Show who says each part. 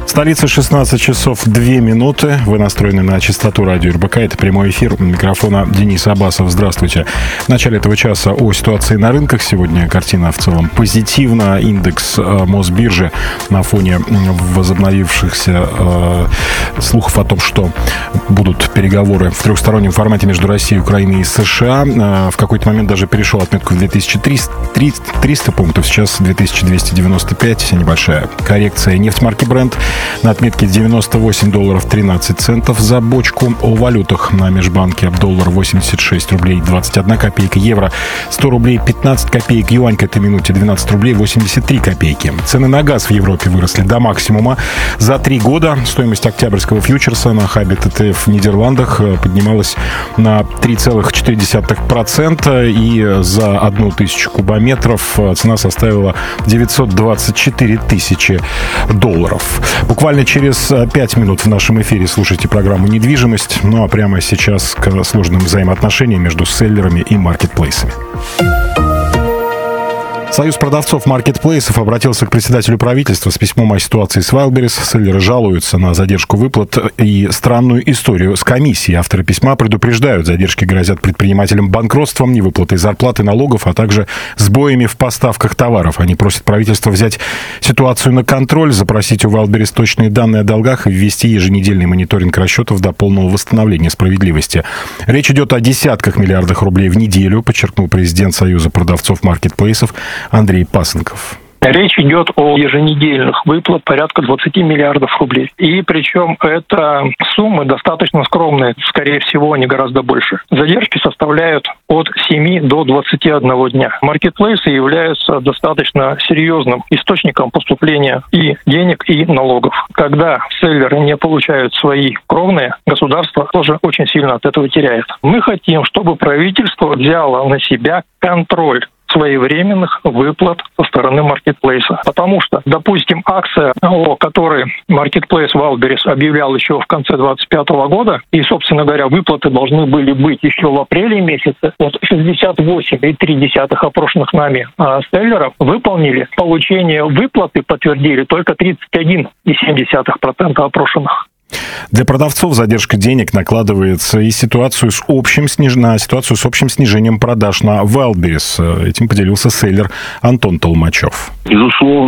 Speaker 1: Столица, 16 часов 2 минуты. Вы настроены на частоту радио РБК. Это прямой эфир. У микрофона Денис Абасов. Здравствуйте. В начале этого часа о ситуации на рынках. Сегодня картина в целом позитивна. Индекс Мосбиржи на фоне возобновившихся слухов о том, что будут переговоры в трехстороннем формате между Россией, Украиной и США. В какой-то момент даже перешел отметку в 2300 пунктов. Сейчас 2295. Небольшая коррекция. Нефть марки Brent на отметке $98.13 за бочку. О валютах на межбанке: доллар 86 рублей 21 копейка, евро 100 рублей 15 копеек, юань к этой минуте 12 рублей 83 копейки. Цены на газ в Европе выросли до максимума за 3 года. Стоимость октябрьского фьючерса на хабе ТТФ в Нидерландах поднималась на 3,4%, и за 1000 кубометров цена составила $924 тысячи. Буквально через 5 минут в нашем эфире слушайте программу «Недвижимость». Ну а прямо сейчас к сложным взаимоотношениям между селлерами и маркетплейсами. Союз продавцов маркетплейсов обратился к председателю правительства с письмом о ситуации с Wildberries. Селлеры жалуются на задержку выплат и странную историю с комиссией. Авторы письма предупреждают: задержки грозят предпринимателям банкротством, невыплатой зарплаты, налогов, а также сбоями в поставках товаров. Они просят правительство взять ситуацию на контроль, запросить у Wildberries точные данные о долгах и ввести еженедельный мониторинг расчетов до полного восстановления справедливости. Речь идет о десятках миллиардах рублей в неделю, подчеркнул президент Союза продавцов маркетплейсов Андрей Пасынков.
Speaker 2: Речь идет о еженедельных выплат порядка 20 миллиардов рублей. И причем это суммы достаточно скромные, скорее всего, они гораздо больше. Задержки составляют от 7 до 21 дня. Маркетплейсы являются достаточно серьезным источником поступления и денег, и налогов. Когда селлеры не получают свои кровные, государство тоже очень сильно от этого теряет. Мы хотим, чтобы правительство взяло на себя контроль своевременных выплат со стороны маркетплейса. Потому что, допустим, акция, о которой маркетплейс Wildberries объявлял еще в конце 2025 года, и, собственно говоря, выплаты должны были быть еще в апреле месяце, вот 68,3 опрошенных нами селлеров выполнили. Получение выплаты подтвердили только 31,7% опрошенных.
Speaker 1: Для продавцов задержка денег накладывается и ситуацию с общим снижением продаж на Wildberries. Этим поделился селлер Антон Толмачев.
Speaker 3: Безусловно,